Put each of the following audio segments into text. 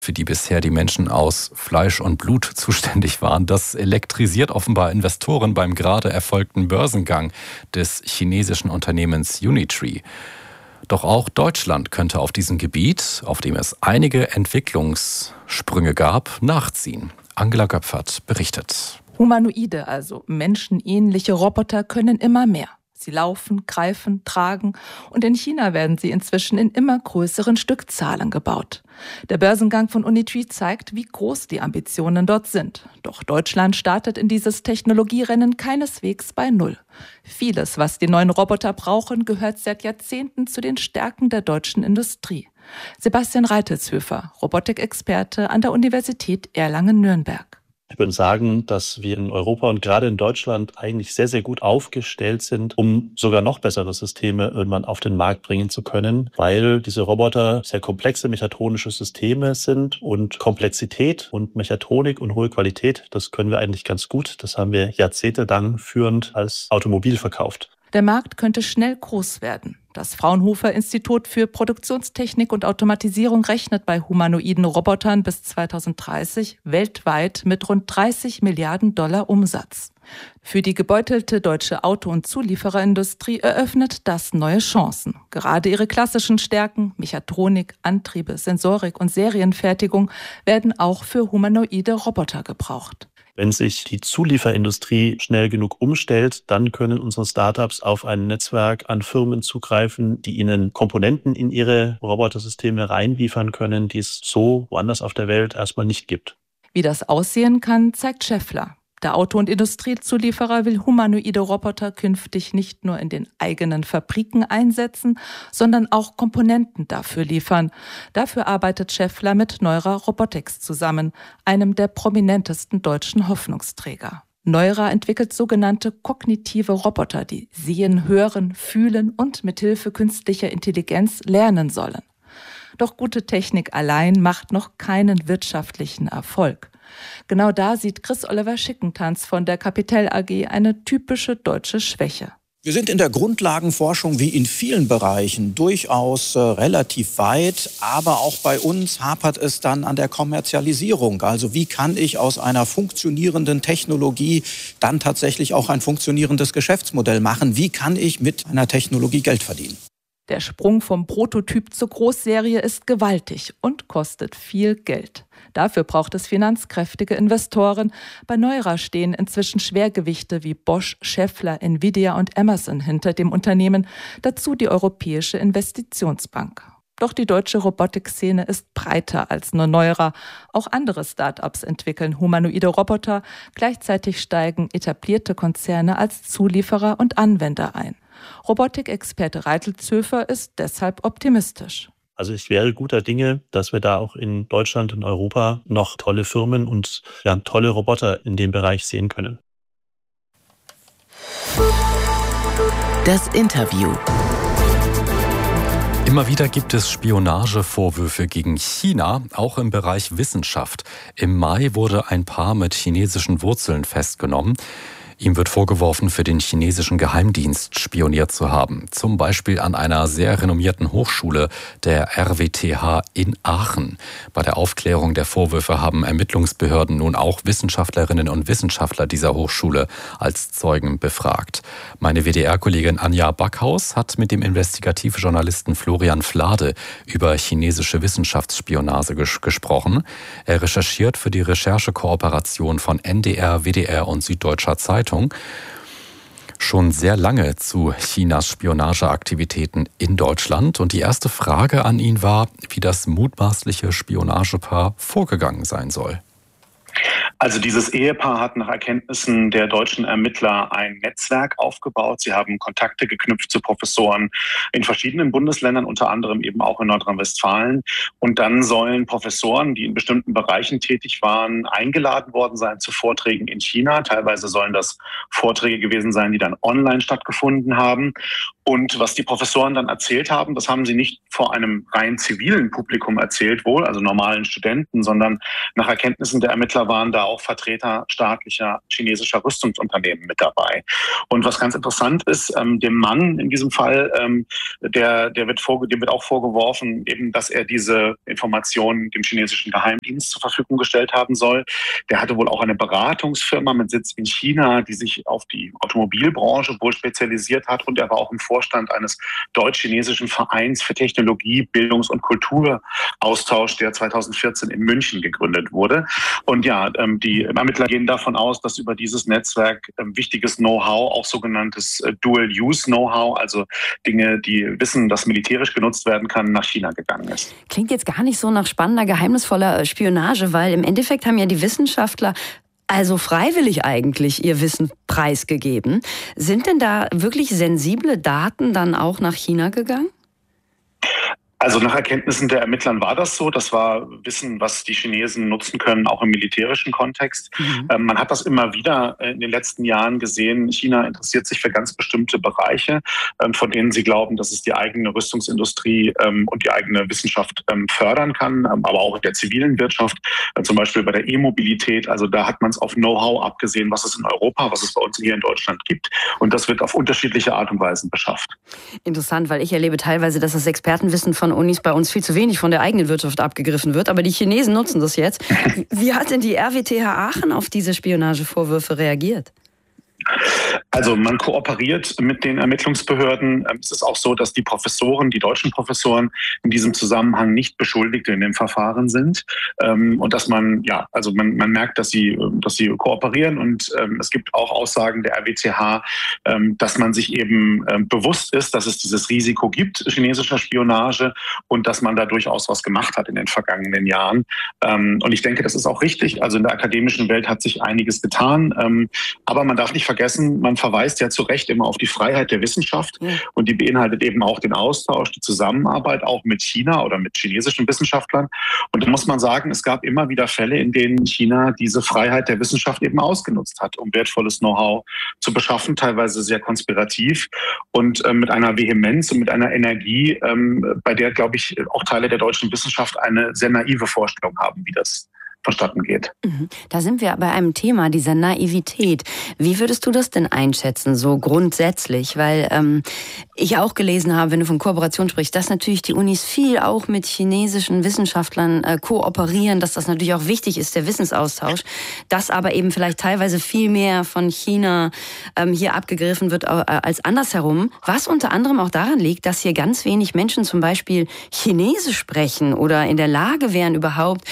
für die bisher die Menschen aus Fleisch und Blut zuständig waren. Das elektrisiert offenbar Investoren beim gerade erfolgten Börsengang des chinesischen Unternehmens Unitree. Doch auch Deutschland könnte auf diesem Gebiet, auf dem es einige Entwicklungssprünge gab, nachziehen. Angela Göpfert berichtet. Humanoide, also menschenähnliche Roboter, können immer mehr. Sie laufen, greifen, tragen und in China werden sie inzwischen in immer größeren Stückzahlen gebaut. Der Börsengang von Unitree zeigt, wie groß die Ambitionen dort sind. Doch Deutschland startet in dieses Technologierennen keineswegs bei Null. Vieles, was die neuen Roboter brauchen, gehört seit Jahrzehnten zu den Stärken der deutschen Industrie. Sebastian Reitelshöfer, Robotikexperte an der Universität Erlangen-Nürnberg. Ich würde sagen, dass wir in Europa und gerade in Deutschland eigentlich sehr, sehr gut aufgestellt sind, um sogar noch bessere Systeme irgendwann auf den Markt bringen zu können, weil diese Roboter sehr komplexe mechatronische Systeme sind und Komplexität und Mechatronik und hohe Qualität, das können wir eigentlich ganz gut. Das haben wir jahrzehntelang führend als Automobil verkauft. Der Markt könnte schnell groß werden. Das Fraunhofer-Institut für Produktionstechnik und Automatisierung rechnet bei humanoiden Robotern bis 2030 weltweit mit rund 30 Milliarden $ Umsatz. Für die gebeutelte deutsche Auto- und Zuliefererindustrie eröffnet das neue Chancen. Gerade ihre klassischen Stärken, Mechatronik, Antriebe, Sensorik und Serienfertigung, werden auch für humanoide Roboter gebraucht. Wenn sich die Zulieferindustrie schnell genug umstellt, dann können unsere Startups auf ein Netzwerk an Firmen zugreifen, die ihnen Komponenten in ihre Robotersysteme reinliefern können, die es so woanders auf der Welt erstmal nicht gibt. Wie das aussehen kann, zeigt Schaeffler. Der Auto- und Industriezulieferer will humanoide Roboter künftig nicht nur in den eigenen Fabriken einsetzen, sondern auch Komponenten dafür liefern. Dafür arbeitet Schaeffler mit Neura Robotics zusammen, einem der prominentesten deutschen Hoffnungsträger. Neura entwickelt sogenannte kognitive Roboter, die sehen, hören, fühlen und mithilfe künstlicher Intelligenz lernen sollen. Doch gute Technik allein macht noch keinen wirtschaftlichen Erfolg. Genau da sieht Chris-Oliver Schickentanz von der Capital AG eine typische deutsche Schwäche. Wir sind in der Grundlagenforschung wie in vielen Bereichen durchaus relativ weit, aber auch bei uns hapert es dann an der Kommerzialisierung. Also wie kann ich aus einer funktionierenden Technologie dann tatsächlich auch ein funktionierendes Geschäftsmodell machen? Wie kann ich mit einer Technologie Geld verdienen? Der Sprung vom Prototyp zur Großserie ist gewaltig und kostet viel Geld. Dafür braucht es finanzkräftige Investoren. Bei Neura stehen inzwischen Schwergewichte wie Bosch, Schaeffler, Nvidia und Amazon hinter dem Unternehmen, dazu die Europäische Investitionsbank. Doch die deutsche Robotikszene ist breiter als nur Neura. Auch andere Start-ups entwickeln humanoide Roboter. Gleichzeitig steigen etablierte Konzerne als Zulieferer und Anwender ein. Robotikexperte Reitelshöfer ist deshalb optimistisch. Also ich wäre guter Dinge, dass wir da auch in Deutschland und Europa noch tolle Firmen und tolle Roboter in dem Bereich sehen können. Das Interview. Immer wieder gibt es Spionagevorwürfe gegen China, auch im Bereich Wissenschaft. Im Mai wurde ein Paar mit chinesischen Wurzeln festgenommen. Ihm wird vorgeworfen, für den chinesischen Geheimdienst spioniert zu haben. Zum Beispiel an einer sehr renommierten Hochschule, der RWTH in Aachen. Bei der Aufklärung der Vorwürfe haben Ermittlungsbehörden nun auch Wissenschaftlerinnen und Wissenschaftler dieser Hochschule als Zeugen befragt. Meine WDR-Kollegin Anja Backhaus hat mit dem Investigativjournalisten Florian Flade über chinesische Wissenschaftsspionage gesprochen. Er recherchiert für die Recherchekooperation von NDR, WDR und Süddeutscher Zeitung schon sehr lange zu Chinas Spionageaktivitäten in Deutschland. Und die erste Frage an ihn war, wie das mutmaßliche Spionagepaar vorgegangen sein soll. Also dieses Ehepaar hat nach Erkenntnissen der deutschen Ermittler ein Netzwerk aufgebaut. Sie haben Kontakte geknüpft zu Professoren in verschiedenen Bundesländern, unter anderem eben auch in Nordrhein-Westfalen. Und dann sollen Professoren, die in bestimmten Bereichen tätig waren, eingeladen worden sein zu Vorträgen in China. Teilweise sollen das Vorträge gewesen sein, die dann online stattgefunden haben. Und was die Professoren dann erzählt haben, das haben sie nicht vor einem rein zivilen Publikum erzählt wohl, also normalen Studenten, sondern nach Erkenntnissen der Ermittler waren da auch Vertreter staatlicher chinesischer Rüstungsunternehmen mit dabei. Und was ganz interessant ist, dem Mann in diesem Fall, dem wird auch vorgeworfen, eben, dass er diese Informationen dem chinesischen Geheimdienst zur Verfügung gestellt haben soll. Der hatte wohl auch eine Beratungsfirma mit Sitz in China, die sich auf die Automobilbranche wohl spezialisiert hat, und er war auch im Vorstand eines deutsch-chinesischen Vereins für Technologie, Bildungs- und Kulturaustausch, der 2014 in München gegründet wurde. Und ja, die Ermittler gehen davon aus, dass über dieses Netzwerk wichtiges Know-how, auch sogenanntes Dual-Use-Know-how, also Dinge, die wissen, dass militärisch genutzt werden kann, nach China gegangen ist. Klingt jetzt gar nicht so nach spannender, geheimnisvoller Spionage, weil im Endeffekt haben ja die Wissenschaftler also freiwillig eigentlich ihr Wissen preisgegeben. Sind denn da wirklich sensible Daten dann auch nach China gegangen? Also nach Erkenntnissen der Ermittlern war das so. Das war Wissen, was die Chinesen nutzen können, auch im militärischen Kontext. Man hat das immer wieder in den letzten Jahren gesehen. China interessiert sich für ganz bestimmte Bereiche, von denen sie glauben, dass es die eigene Rüstungsindustrie und die eigene Wissenschaft fördern kann, aber auch in der zivilen Wirtschaft, zum Beispiel bei der E-Mobilität. Also da hat man es auf Know-how abgesehen, was es in Europa, was es bei uns hier in Deutschland gibt. Und das wird auf unterschiedliche Art und Weisen beschafft. Interessant, weil ich erlebe teilweise, dass das Expertenwissen von Unis bei uns viel zu wenig von der eigenen Wirtschaft abgegriffen wird. Aber die Chinesen nutzen das jetzt. Wie hat denn die RWTH Aachen auf diese Spionagevorwürfe reagiert? Also man kooperiert mit den Ermittlungsbehörden. Es ist auch so, dass die deutschen Professoren in diesem Zusammenhang nicht Beschuldigte in dem Verfahren sind. Und dass man merkt, dass sie kooperieren. Und es gibt auch Aussagen der RWTH, dass man sich eben bewusst ist, dass es dieses Risiko gibt, chinesischer Spionage, und dass man da durchaus was gemacht hat in den vergangenen Jahren. Und ich denke, das ist auch richtig. Also in der akademischen Welt hat sich einiges getan. Aber man darf nicht vergessen, man verweist ja zu Recht immer auf die Freiheit der Wissenschaft, und die beinhaltet eben auch den Austausch, die Zusammenarbeit auch mit China oder mit chinesischen Wissenschaftlern. Und da muss man sagen, es gab immer wieder Fälle, in denen China diese Freiheit der Wissenschaft eben ausgenutzt hat, um wertvolles Know-how zu beschaffen, teilweise sehr konspirativ und mit einer Vehemenz und mit einer Energie, bei der, glaube ich, auch Teile der deutschen Wissenschaft eine sehr naive Vorstellung haben, wie das vonstatten geht. Da sind wir bei einem Thema dieser Naivität. Wie würdest du das denn einschätzen, so grundsätzlich? Weil ich auch gelesen habe, wenn du von Kooperation sprichst, dass natürlich die Unis viel auch mit chinesischen Wissenschaftlern kooperieren, dass das natürlich auch wichtig ist, der Wissensaustausch, dass aber eben vielleicht teilweise viel mehr von China hier abgegriffen wird als andersherum, was unter anderem auch daran liegt, dass hier ganz wenig Menschen zum Beispiel Chinesisch sprechen oder in der Lage wären, überhaupt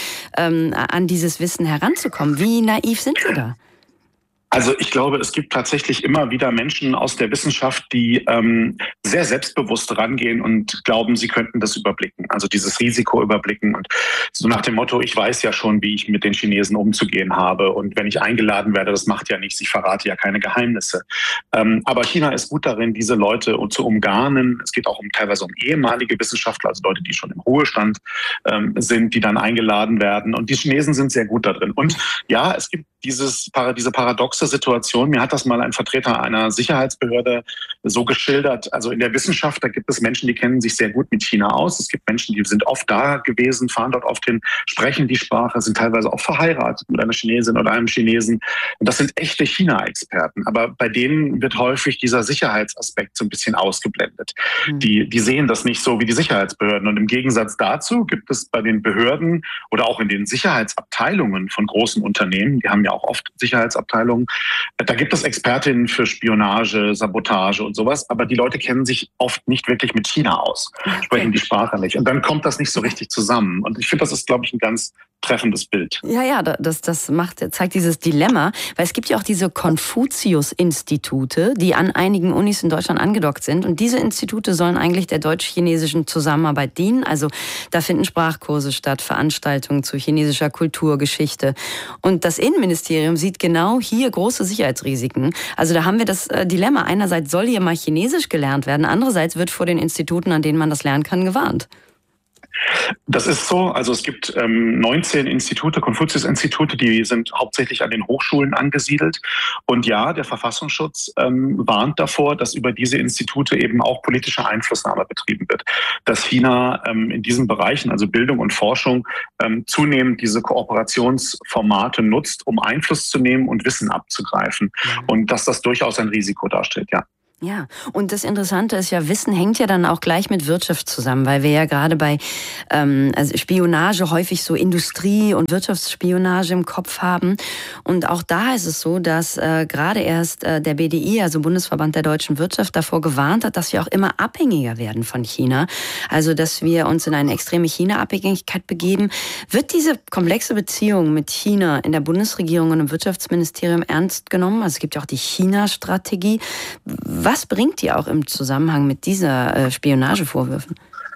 an dieses Wissen heranzukommen. Wie naiv sind wir da? Also ich glaube, es gibt tatsächlich immer wieder Menschen aus der Wissenschaft, die sehr selbstbewusst rangehen und glauben, sie könnten das überblicken. Also dieses Risiko überblicken und so nach dem Motto, ich weiß ja schon, wie ich mit den Chinesen umzugehen habe, und wenn ich eingeladen werde, das macht ja nichts, ich verrate ja keine Geheimnisse. Aber China ist gut darin, diese Leute zu umgarnen. Es geht auch teilweise um ehemalige Wissenschaftler, also Leute, die schon im Ruhestand sind, die dann eingeladen werden. Und die Chinesen sind sehr gut da drin. Und ja, es gibt diese paradoxe Situation. Mir hat das mal ein Vertreter einer Sicherheitsbehörde so geschildert. Also in der Wissenschaft, da gibt es Menschen, die kennen sich sehr gut mit China aus. Es gibt Menschen, die sind oft da gewesen, fahren dort oft hin, sprechen die Sprache, sind teilweise auch verheiratet mit einer Chinesin oder einem Chinesen. Und das sind echte China-Experten. Aber bei denen wird häufig dieser Sicherheitsaspekt so ein bisschen ausgeblendet. Die sehen das nicht so wie die Sicherheitsbehörden. Und im Gegensatz dazu gibt es bei den Behörden oder auch in den Sicherheitsabteilungen von großen Unternehmen, die haben ja auch oft Sicherheitsabteilungen, da gibt es Expertinnen für Spionage, Sabotage und sowas, aber die Leute kennen sich oft nicht wirklich mit China aus, sprechen die Sprache nicht. Und dann kommt das nicht so richtig zusammen. Und ich finde, das ist, glaube ich, ein ganz treffendes Bild. Ja, das zeigt dieses Dilemma, weil es gibt ja auch diese Konfuzius-Institute, die an einigen Unis in Deutschland angedockt sind. Und diese Institute sollen eigentlich der deutsch-chinesischen Zusammenarbeit dienen. Also da finden Sprachkurse statt, Veranstaltungen zu chinesischer Kultur, Geschichte. Und das Innenministerium sieht genau hier große Sicherheitsrisiken. Also da haben wir das Dilemma. Einerseits soll hier mal Chinesisch gelernt werden, andererseits wird vor den Instituten, an denen man das lernen kann, gewarnt. Das ist so. Also es gibt 19 Institute, Konfuzius-Institute, die sind hauptsächlich an den Hochschulen angesiedelt. Und ja, der Verfassungsschutz warnt davor, dass über diese Institute eben auch politische Einflussnahme betrieben wird. Dass China in diesen Bereichen, also Bildung und Forschung, zunehmend diese Kooperationsformate nutzt, um Einfluss zu nehmen und Wissen abzugreifen. Ja. Und dass das durchaus ein Risiko darstellt, ja. Ja, und das Interessante ist ja, Wissen hängt ja dann auch gleich mit Wirtschaft zusammen, weil wir ja gerade bei also Spionage häufig so Industrie- und Wirtschaftsspionage im Kopf haben. Und auch da ist es so, dass gerade erst der BDI, also Bundesverband der deutschen Wirtschaft, davor gewarnt hat, dass wir auch immer abhängiger werden von China. Also dass wir uns in eine extreme China-Abhängigkeit begeben. Wird diese komplexe Beziehung mit China in der Bundesregierung und im Wirtschaftsministerium ernst genommen? Also es gibt ja auch die China-Strategie. Was bringt die auch im Zusammenhang mit dieser Spionagevorwürfen?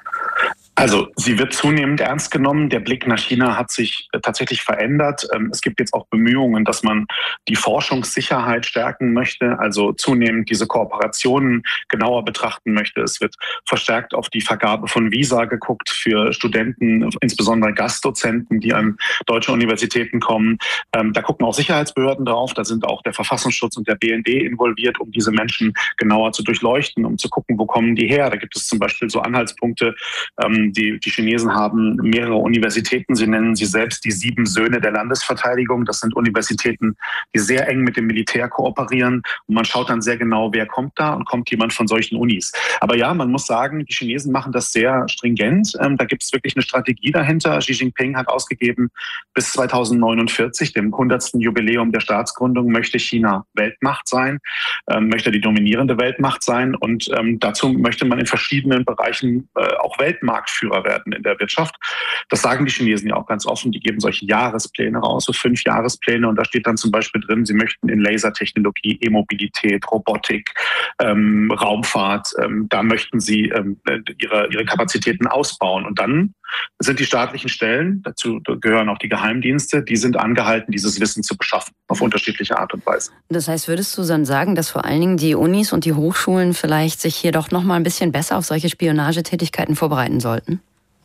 Also sie wird zunehmend ernst genommen. Der Blick nach China hat sich tatsächlich verändert. Es gibt jetzt auch Bemühungen, dass man die Forschungssicherheit stärken möchte, also zunehmend diese Kooperationen genauer betrachten möchte. Es wird verstärkt auf die Vergabe von Visa geguckt für Studenten, insbesondere Gastdozenten, die an deutsche Universitäten kommen. Da gucken auch Sicherheitsbehörden drauf. Da sind auch der Verfassungsschutz und der BND involviert, um diese Menschen genauer zu durchleuchten, um zu gucken, wo kommen die her. Da gibt es zum Beispiel so Anhaltspunkte. Die Chinesen haben mehrere Universitäten. Sie nennen sie selbst die 7 Söhne der Landesverteidigung. Das sind Universitäten, die sehr eng mit dem Militär kooperieren. Und man schaut dann sehr genau, wer kommt da und kommt jemand von solchen Unis. Aber ja, man muss sagen, die Chinesen machen das sehr stringent. Da gibt es wirklich eine Strategie dahinter. Xi Jinping hat ausgegeben, bis 2049, dem 100. Jubiläum der Staatsgründung, möchte China Weltmacht sein, möchte die dominierende Weltmacht sein. Und dazu möchte man in verschiedenen Bereichen auch Weltmarktführer werden in der Wirtschaft. Das sagen die Chinesen ja auch ganz offen. Die geben solche Jahrespläne raus, so 5 Jahrespläne. Und da steht dann zum Beispiel drin, sie möchten in Lasertechnologie, E-Mobilität, Robotik, Raumfahrt, da möchten sie ihre Kapazitäten ausbauen. Und dann sind die staatlichen Stellen, dazu gehören auch die Geheimdienste, die sind angehalten, dieses Wissen zu beschaffen, auf unterschiedliche Art und Weise. Das heißt, würdest du dann sagen, dass vor allen Dingen die Unis und die Hochschulen vielleicht sich hier doch noch mal ein bisschen besser auf solche Spionagetätigkeiten vorbereiten sollten?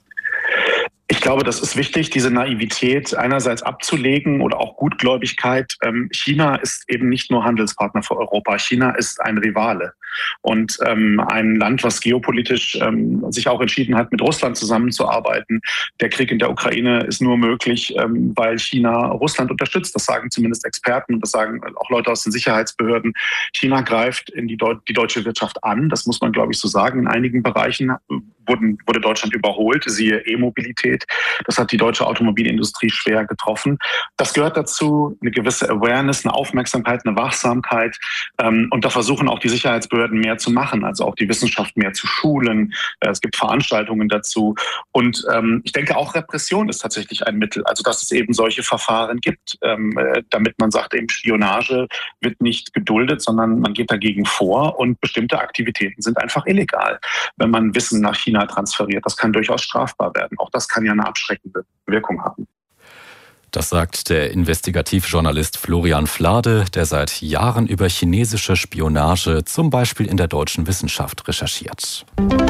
Ich glaube, das ist wichtig, diese Naivität einerseits abzulegen oder auch Gutgläubigkeit. China ist eben nicht nur Handelspartner für Europa. China ist ein Rivale und ein Land, was geopolitisch sich auch entschieden hat, mit Russland zusammenzuarbeiten. Der Krieg in der Ukraine ist nur möglich, weil China Russland unterstützt. Das sagen zumindest Experten und das sagen auch Leute aus den Sicherheitsbehörden. China greift in die deutsche Wirtschaft an. Das muss man, glaube ich, so sagen. In einigen Bereichen wurde Deutschland überholt, siehe E-Mobilität. Das hat die deutsche Automobilindustrie schwer getroffen. Das gehört dazu, eine gewisse Awareness, eine Aufmerksamkeit, eine Wachsamkeit. Und da versuchen auch die Sicherheitsbehörden mehr zu machen, also auch die Wissenschaft mehr zu schulen. Es gibt Veranstaltungen dazu. Und ich denke, auch Repression ist tatsächlich ein Mittel. Also dass es eben solche Verfahren gibt, damit man sagt, eben Spionage wird nicht geduldet, sondern man geht dagegen vor. Und bestimmte Aktivitäten sind einfach illegal, wenn man Wissen nach China transferiert. Das kann durchaus strafbar werden. Auch das kann ja eine abschreckende Wirkung haben. Das sagt der Investigativjournalist Florian Flade, der seit Jahren über chinesische Spionage zum Beispiel in der deutschen Wissenschaft recherchiert.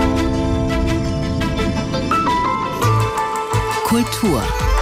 Kultur.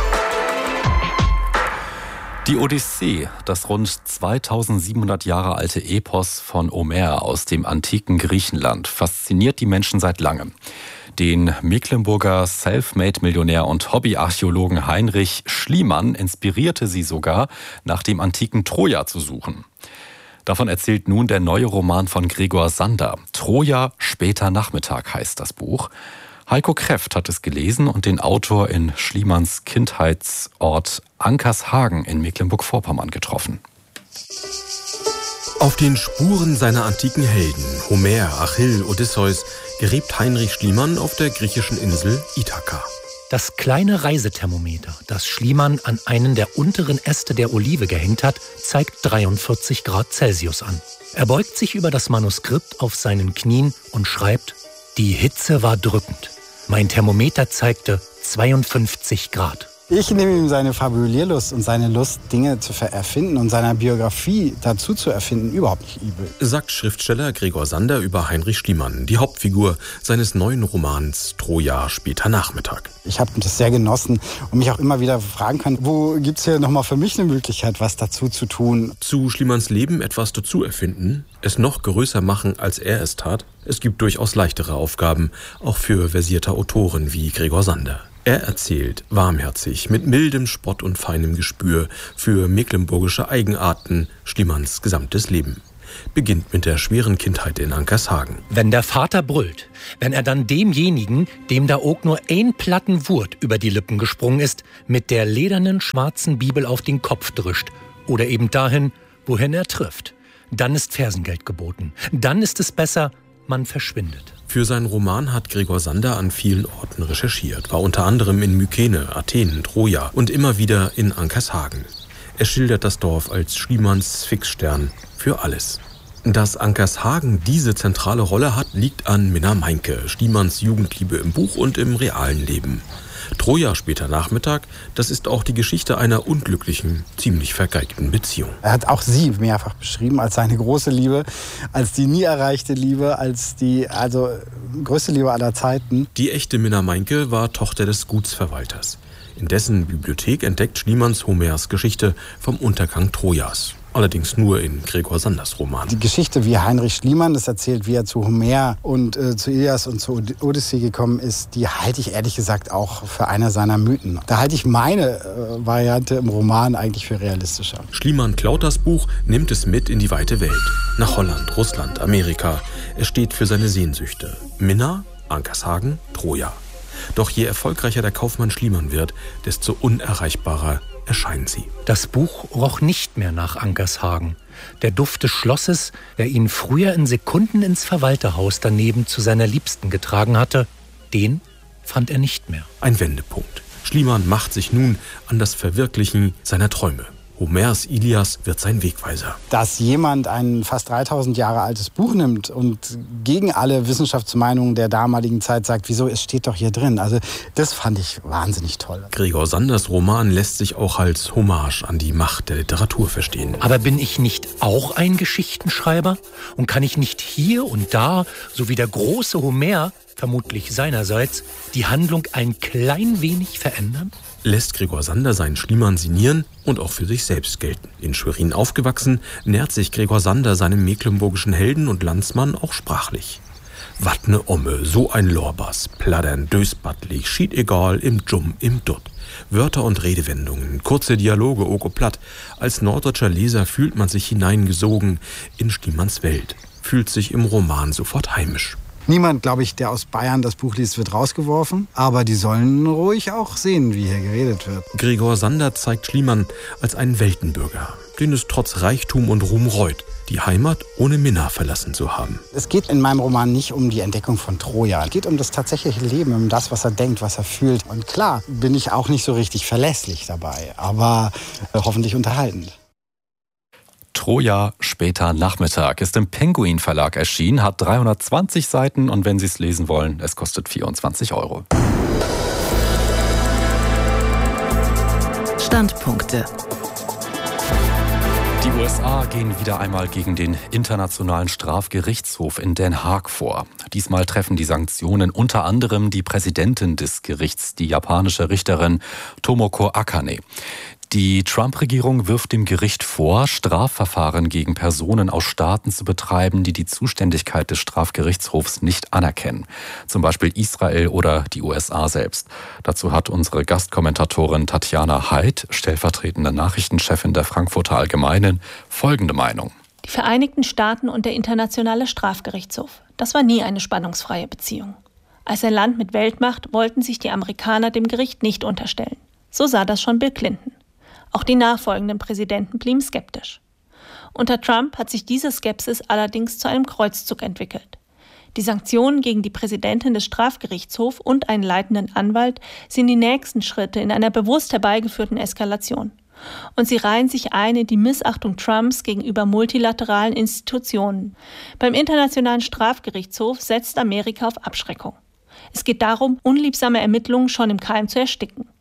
Die Odyssee, das rund 2700 Jahre alte Epos von Homer aus dem antiken Griechenland, fasziniert die Menschen seit langem. Den Mecklenburger Selfmade-Millionär und Hobbyarchäologen Heinrich Schliemann inspirierte sie sogar, nach dem antiken Troja zu suchen. Davon erzählt nun der neue Roman von Gregor Sander. Troja, später Nachmittag heißt das Buch. Heiko Kräft hat es gelesen und den Autor in Schliemanns Kindheitsort Ankershagen in Mecklenburg-Vorpommern getroffen. Auf den Spuren seiner antiken Helden, Homer, Achill, Odysseus, gräbt Heinrich Schliemann auf der griechischen Insel Ithaka. Das kleine Reisethermometer, das Schliemann an einen der unteren Äste der Olive gehängt hat, zeigt 43 Grad Celsius an. Er beugt sich über das Manuskript auf seinen Knien und schreibt: Die Hitze war drückend. Mein Thermometer zeigte 52 Grad. Ich nehme ihm seine Fabulierlust und seine Lust, Dinge zu erfinden und seiner Biografie dazu zu erfinden, überhaupt nicht übel. Sagt Schriftsteller Gregor Sander über Heinrich Schliemann, die Hauptfigur seines neuen Romans Troja später Nachmittag. Ich habe das sehr genossen und mich auch immer wieder fragen können, wo gibt es hier nochmal für mich eine Möglichkeit, was dazu zu tun. Zu Schliemanns Leben etwas dazu erfinden, es noch größer machen, als er es tat. Es gibt durchaus leichtere Aufgaben, auch für versierte Autoren wie Gregor Sander. Er erzählt warmherzig, mit mildem Spott und feinem Gespür für mecklenburgische Eigenarten Schliemanns gesamtes Leben. Beginnt mit der schweren Kindheit in Ankershagen. Wenn der Vater brüllt, wenn er dann demjenigen, dem da auch nur ein Platten Wurt über die Lippen gesprungen ist, mit der ledernen schwarzen Bibel auf den Kopf drischt oder eben dahin, wohin er trifft, dann ist Fersengeld geboten. Dann ist es besser, man verschwindet. Für seinen Roman hat Gregor Sander an vielen Orten recherchiert, war unter anderem in Mykene, Athen, Troja und immer wieder in Ankershagen. Er schildert das Dorf als Schliemanns Fixstern für alles. Dass Ankershagen diese zentrale Rolle hat, liegt an Minna Meinke, Schliemanns Jugendliebe im Buch und im realen Leben. Troja später Nachmittag, das ist auch die Geschichte einer unglücklichen, ziemlich vergeigten Beziehung. Er hat auch sie mehrfach beschrieben als seine große Liebe, als die nie erreichte Liebe, als die größte Liebe aller Zeiten. Die echte Minna Meinke war Tochter des Gutsverwalters. In dessen Bibliothek entdeckt Schliemanns Homers Geschichte vom Untergang Trojas. Allerdings nur in Gregor Sanders Roman. Die Geschichte, wie Heinrich Schliemann das erzählt, wie er zu Homer und zu Ilias und zur Odyssee gekommen ist, die halte ich ehrlich gesagt auch für eine seiner Mythen. Da halte ich meine Variante im Roman eigentlich für realistischer. Schliemann klaut das Buch, nimmt es mit in die weite Welt. Nach Holland, Russland, Amerika. Es steht für seine Sehnsüchte. Minna, Ankershagen, Troja. Doch je erfolgreicher der Kaufmann Schliemann wird, desto unerreichbarer erscheinen sie. Das Buch roch nicht mehr nach Ankershagen. Der Duft des Schlosses, der ihn früher in Sekunden ins Verwalterhaus daneben zu seiner Liebsten getragen hatte, den fand er nicht mehr. Ein Wendepunkt. Schliemann macht sich nun an das Verwirklichen seiner Träume. Homers Ilias wird sein Wegweiser. Dass jemand ein fast 3000 Jahre altes Buch nimmt und gegen alle Wissenschaftsmeinungen der damaligen Zeit sagt, wieso, es steht doch hier drin. Also das fand ich wahnsinnig toll. Gregor Sanders Roman lässt sich auch als Hommage an die Macht der Literatur verstehen. Aber bin ich nicht auch ein Geschichtenschreiber? Und kann ich nicht hier und da, so wie der große Homer, vermutlich seinerseits, die Handlung ein klein wenig verändern? Lässt Gregor Sander seinen Schliemann signieren und auch für sich selbst gelten. In Schwerin aufgewachsen, nährt sich Gregor Sander seinem mecklenburgischen Helden und Landsmann auch sprachlich. Wat ne Omme, so ein Lorbas, pladdern, dösbattlig, schied egal, im Dschum, im Dutt. Wörter und Redewendungen, kurze Dialoge, oko platt. Als norddeutscher Leser fühlt man sich hineingesogen in Schliemanns Welt, fühlt sich im Roman sofort heimisch. Niemand, glaube ich, der aus Bayern das Buch liest, wird rausgeworfen. Aber die sollen ruhig auch sehen, wie hier geredet wird. Gregor Sander zeigt Schliemann als einen Weltenbürger, den es trotz Reichtum und Ruhm reut, die Heimat ohne Minna verlassen zu haben. Es geht in meinem Roman nicht um die Entdeckung von Troja. Es geht um das tatsächliche Leben, um das, was er denkt, was er fühlt. Und klar, bin ich auch nicht so richtig verlässlich dabei, aber hoffentlich unterhaltend. Troja später Nachmittag ist im Penguin Verlag erschienen, hat 320 Seiten und wenn Sie es lesen wollen, es kostet 24 €. Standpunkte. Die USA gehen wieder einmal gegen den Internationalen Strafgerichtshof in Den Haag vor. Diesmal treffen die Sanktionen unter anderem die Präsidentin des Gerichts, die japanische Richterin Tomoko Akane. Die Trump-Regierung wirft dem Gericht vor, Strafverfahren gegen Personen aus Staaten zu betreiben, die die Zuständigkeit des Strafgerichtshofs nicht anerkennen. Zum Beispiel Israel oder die USA selbst. Dazu hat unsere Gastkommentatorin Tatjana Heid, stellvertretende Nachrichtenchefin der Frankfurter Allgemeinen, folgende Meinung. Die Vereinigten Staaten und der Internationale Strafgerichtshof. Das war nie eine spannungsfreie Beziehung. Als ein Land mit Weltmacht wollten sich die Amerikaner dem Gericht nicht unterstellen. So sah das schon Bill Clinton. Auch die nachfolgenden Präsidenten blieben skeptisch. Unter Trump hat sich diese Skepsis allerdings zu einem Kreuzzug entwickelt. Die Sanktionen gegen die Präsidentin des Strafgerichtshofs und einen leitenden Anwalt sind die nächsten Schritte in einer bewusst herbeigeführten Eskalation. Und sie reihen sich ein in die Missachtung Trumps gegenüber multilateralen Institutionen. Beim Internationalen Strafgerichtshof setzt Amerika auf Abschreckung. Es geht darum, unliebsame Ermittlungen schon im Keim zu ersticken.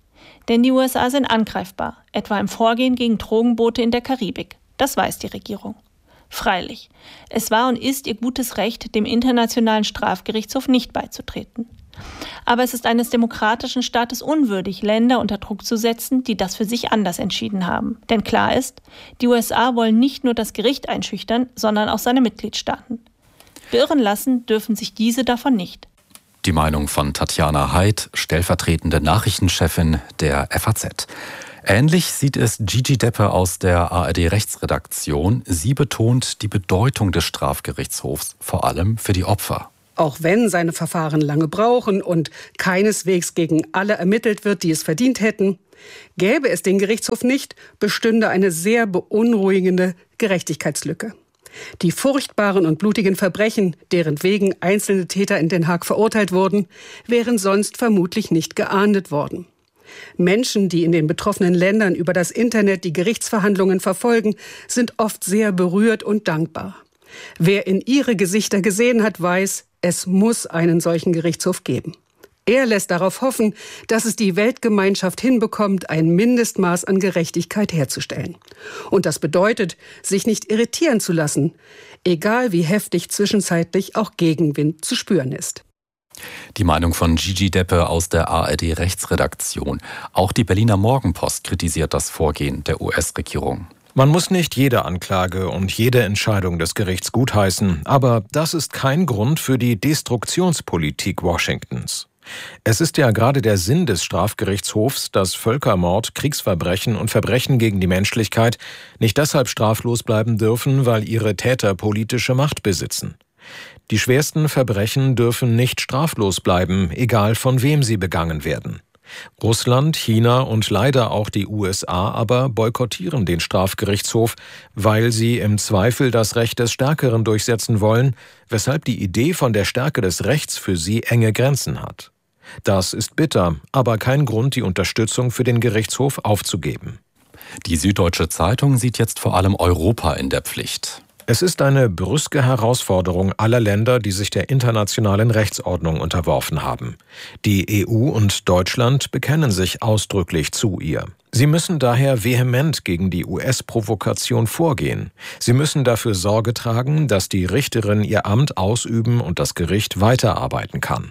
Denn die USA sind angreifbar, etwa im Vorgehen gegen Drogenboote in der Karibik. Das weiß die Regierung. Freilich, es war und ist ihr gutes Recht, dem Internationalen Strafgerichtshof nicht beizutreten. Aber es ist eines demokratischen Staates unwürdig, Länder unter Druck zu setzen, die das für sich anders entschieden haben. Denn klar ist, die USA wollen nicht nur das Gericht einschüchtern, sondern auch seine Mitgliedstaaten. Beirren lassen dürfen sich diese davon nicht. Die Meinung von Tatjana Heid, stellvertretende Nachrichtenchefin der FAZ. Ähnlich sieht es Gigi Deppe aus der ARD-Rechtsredaktion. Sie betont die Bedeutung des Strafgerichtshofs, vor allem für die Opfer. Auch wenn seine Verfahren lange brauchen und keineswegs gegen alle ermittelt wird, die es verdient hätten, gäbe es den Gerichtshof nicht, bestünde eine sehr beunruhigende Gerechtigkeitslücke. Die furchtbaren und blutigen Verbrechen, deren wegen einzelne Täter in Den Haag verurteilt wurden, wären sonst vermutlich nicht geahndet worden. Menschen, die in den betroffenen Ländern über das Internet die Gerichtsverhandlungen verfolgen, sind oft sehr berührt und dankbar. Wer in ihre Gesichter gesehen hat, weiß, es muss einen solchen Gerichtshof geben. Er lässt darauf hoffen, dass es die Weltgemeinschaft hinbekommt, ein Mindestmaß an Gerechtigkeit herzustellen. Und das bedeutet, sich nicht irritieren zu lassen, egal wie heftig zwischenzeitlich auch Gegenwind zu spüren ist. Die Meinung von Gigi Deppe aus der ARD-Rechtsredaktion. Auch die Berliner Morgenpost kritisiert das Vorgehen der US-Regierung. Man muss nicht jede Anklage und jede Entscheidung des Gerichts gutheißen, aber das ist kein Grund für die Destruktionspolitik Washingtons. Es ist ja gerade der Sinn des Strafgerichtshofs, dass Völkermord, Kriegsverbrechen und Verbrechen gegen die Menschlichkeit nicht deshalb straflos bleiben dürfen, weil ihre Täter politische Macht besitzen. Die schwersten Verbrechen dürfen nicht straflos bleiben, egal von wem sie begangen werden. Russland, China und leider auch die USA aber boykottieren den Strafgerichtshof, weil sie im Zweifel das Recht des Stärkeren durchsetzen wollen, weshalb die Idee von der Stärke des Rechts für sie enge Grenzen hat. Das ist bitter, aber kein Grund, die Unterstützung für den Gerichtshof aufzugeben. Die Süddeutsche Zeitung sieht jetzt vor allem Europa in der Pflicht. Es ist eine brüske Herausforderung aller Länder, die sich der internationalen Rechtsordnung unterworfen haben. Die EU und Deutschland bekennen sich ausdrücklich zu ihr. Sie müssen daher vehement gegen die US-Provokation vorgehen. Sie müssen dafür Sorge tragen, dass die Richterin ihr Amt ausüben und das Gericht weiterarbeiten kann.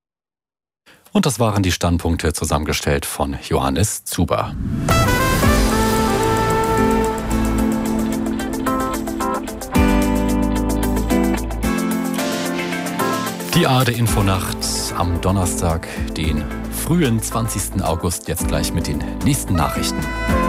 Und das waren die Standpunkte, zusammengestellt von Johannes Zuber. Die ARD-Infonacht am Donnerstag, den frühen 20. August, jetzt gleich mit den nächsten Nachrichten.